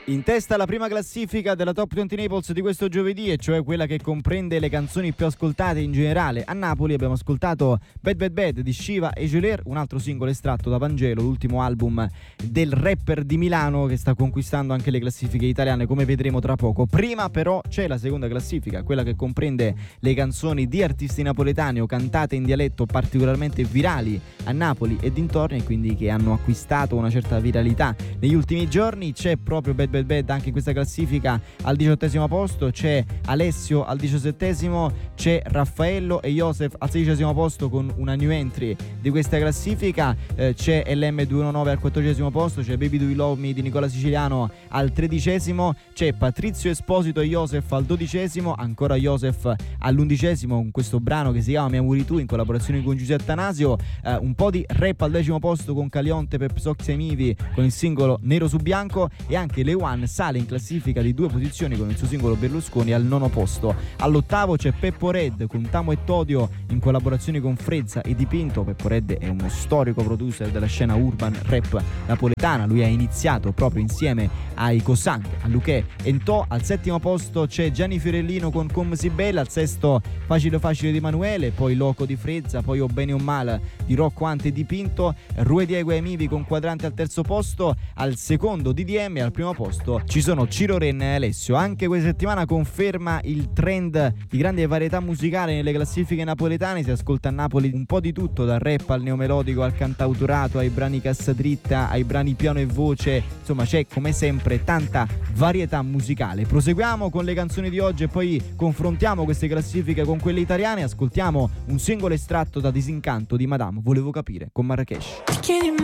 In testa alla prima classifica della Top 20 Naples di questo giovedì, e cioè quella che comprende le canzoni più ascoltate in generale. A Napoli abbiamo ascoltato Bad Bad Bad di Shiva e Geolier, un altro singolo estratto da Vangelo, l'ultimo album del rapper di Milano che sta conquistando anche le classifiche italiane, come vedremo tra poco. Prima però c'è la seconda classifica, quella che comprende le canzoni di artisti napoletani o cantate in dialetto particolarmente virali a Napoli e dintorni, e quindi che hanno acquistato una certa viralità negli ultimi giorni. C'è proprio Bad Bad Bad anche in questa classifica al 18° posto, c'è Alessio al 17°, c'è Raffaello e Joseph al 16° posto con una new entry di questa classifica, c'è LM219 al 14° posto, c'è Baby Do You Love Me di Nicola Siciliano al 13°, c'è Patrizio Esposito e Joseph al 12°, ancora Joseph all'11° con questo brano che si chiama Mi auguri tu in collaborazione con Giuseppe Attanasio, un po' di rap al 10° posto con Calionte, Pepsoxia e Mivi con il singolo Nero su Bianco, e anche Le One sale in classifica di 2 posizioni con il suo singolo Berlusconi al 9° posto. All'8° c'è Peppo Red con Tamo e Todio in collaborazione con Frezza e Dipinto. Peppo Red è uno storico producer della scena urban rap napoletana, lui ha iniziato proprio insieme ai Cosang, a Luché e Ntò. Al 7° posto c'è Gianni Fiorellino con Come si bella, al 6° Facile Facile di Emanuele, poi Loco di Frezza, poi O bene o male di Rocco Ante e Dipinto, Rue Diego e Mivi con Quadrante al 3° posto. Al 2° DDM e al 1° posto ci sono Ciro Renna e Alessio. Anche questa settimana conferma il trend di grande varietà musicale nelle classifiche napoletane, si ascolta a Napoli un po' di tutto, dal rap al neomelodico al cantautorato ai brani cassadritta ai brani piano e voce, insomma c'è come sempre tanta varietà musicale. Proseguiamo con le canzoni di oggi e poi confrontiamo queste classifiche con quelle italiane. Ascoltiamo un singolo estratto da Disincanto di Madame Volevo capire con Marrakesh.